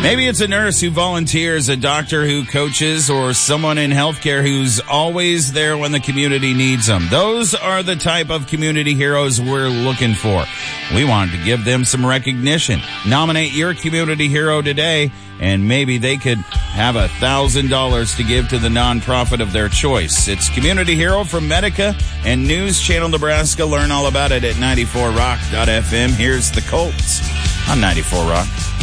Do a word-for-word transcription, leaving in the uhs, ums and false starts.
Maybe it's a nurse who volunteers, a doctor who coaches, or someone in healthcare who's always there when the community needs them. Those are the type of community heroes we're looking for. We wanted to give them some recognition. Nominate your community hero today, and maybe they could have a thousand dollars to give to the nonprofit of their choice. It's Community Hero from Medica and News Channel Nebraska. Learn all about it at ninety-four rock dot f m. Here's the Colts on ninety-four Rock.